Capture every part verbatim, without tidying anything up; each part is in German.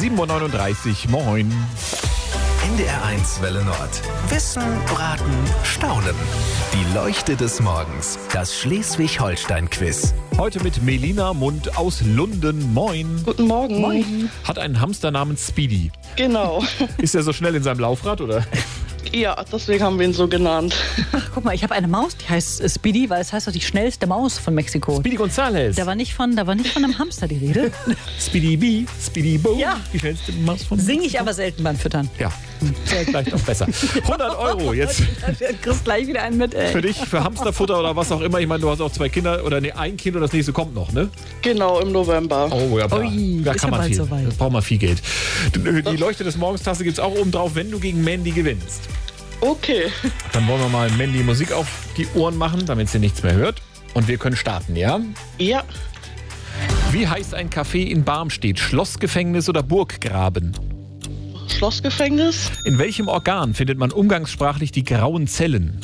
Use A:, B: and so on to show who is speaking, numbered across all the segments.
A: sieben Uhr neununddreißig. Moin.
B: N D R eins Welle Nord. Wissen, Raten, Staunen. Die Leuchte des Morgens. Das Schleswig-Holstein-Quiz.
A: Heute mit Melina Mund aus Lunden. Moin.
C: Guten Morgen.
A: Moin. Hat einen Hamster namens Speedy.
C: Genau.
A: Ist er so schnell in seinem Laufrad, oder?
C: Ja, deswegen haben wir ihn so genannt.
D: Ach, guck mal, ich habe eine Maus, die heißt äh, Speedy, weil es heißt doch die schnellste Maus von Mexiko.
A: Speedy Gonzales.
D: Da war nicht von, da war nicht von einem Hamster die Rede.
A: Speedy Bee, Speedy Bo.
D: Ja.
A: Die schnellste Maus von
D: Singe ich aber selten beim Füttern.
A: Ja, vielleicht auch besser. hundert Euro jetzt
D: Du kriegst gleich wieder einen mit, ey.
A: für dich, für Hamsterfutter oder was auch immer. Ich meine, du hast auch zwei Kinder oder nee, ein Kind und das nächste kommt noch, ne?
C: Genau, im November.
A: Oh ja,
D: Ui,
A: da
D: ist
A: kann
D: ja
A: man
D: bald
A: viel.
D: soweit.
A: Da braucht man viel Geld. Die Leuchte des Morgens-Tasse gibt es auch oben drauf, wenn du gegen Mandy gewinnst.
C: Okay.
A: Dann wollen wir mal Mandy Musik auf die Ohren machen, damit sie nichts mehr hört. Und wir können starten, ja?
C: Ja.
A: Wie heißt ein Café in Barmstedt? Schlossgefängnis oder Burggraben?
C: Schlossgefängnis.
A: In welchem Organ findet man umgangssprachlich die grauen Zellen?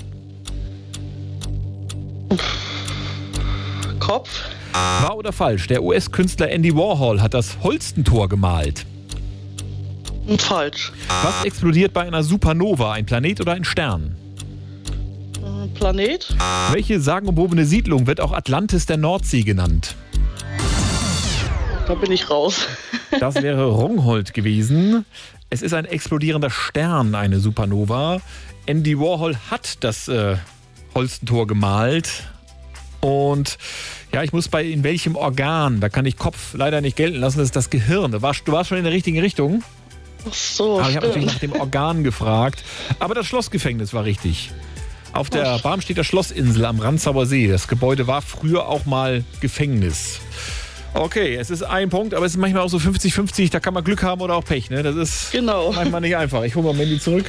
C: Kopf.
A: Wahr oder falsch? Der U S-Künstler Andy Warhol hat das Holstentor gemalt.
C: Falsch.
A: Was explodiert bei einer Supernova? Ein Planet oder ein Stern?
C: Äh, Planet.
A: Welche sagenumwobene Siedlung wird auch Atlantis der Nordsee genannt?
C: Da bin ich raus.
A: Das wäre Rungholt gewesen. Es ist ein explodierender Stern, eine Supernova. Andy Warhol hat das äh, Holstentor gemalt. Und ja, ich muss bei in welchem Organ, da kann ich Kopf leider nicht gelten lassen, das ist das Gehirn. Du warst, du warst schon in der richtigen Richtung.
C: Ach so,
A: Aber ich habe
C: stimmt.
A: natürlich nach dem Organ gefragt. Aber das Schlossgefängnis war richtig. Auf der Barmstedter Schlossinsel am Ranzauer See. Das Gebäude war früher auch mal Gefängnis. Okay, es ist ein Punkt, aber es ist manchmal auch so fünfzig fünfzig. Da kann man Glück haben oder auch Pech. Ne? Das ist
C: Genau.
A: manchmal nicht einfach. Ich hole mal Mandy zurück.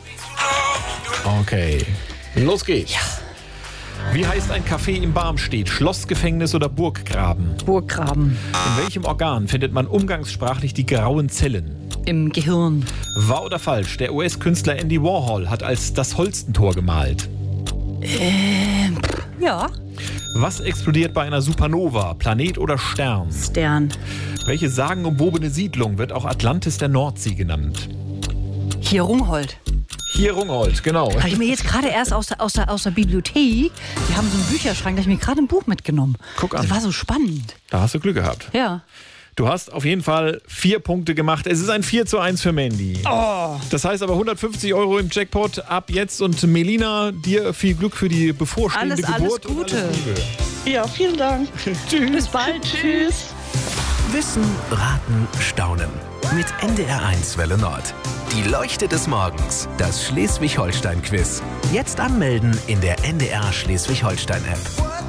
A: Okay, los geht's. Wie heißt ein Café in Barmstedt? Schlossgefängnis oder Burggraben?
D: Burggraben
A: In welchem Organ findet man umgangssprachlich die grauen Zellen?
D: im Gehirn.
A: Wahr oder falsch? Der U S-Künstler Andy Warhol hat als das Holstentor gemalt.
D: Ähm, ja,
A: Was explodiert bei einer Supernova? Planet oder Stern?
D: Stern.
A: Welche sagenumwobene Siedlung wird auch Atlantis der Nordsee genannt?
D: Hier Rungholt.
A: Hier Rungholt, genau.
D: Habe ich mir jetzt gerade erst aus der, aus, der, aus der Bibliothek, die haben so einen Bücherschrank, da habe ich mir gerade ein Buch mitgenommen.
A: Guck an.
D: Das war so spannend.
A: Da hast du Glück gehabt.
D: Ja.
A: Du hast auf jeden Fall vier Punkte gemacht. Es ist ein vier zu eins für Mandy.
D: Oh.
A: Das heißt aber hundertfünfzig Euro im Jackpot ab jetzt. Und Melina, dir viel Glück für die bevorstehende
D: Alles, alles
A: Geburt. und
D: Gute.
A: alles Liebe.
C: Ja, vielen Dank.
A: Tschüss.
D: Bis bald.
C: Tschüss.
B: Wissen, Raten, Staunen. Mit N D R eins Welle Nord. Die Leuchte des Morgens. Das Schleswig-Holstein-Quiz. Jetzt anmelden in der N D R Schleswig-Holstein-App.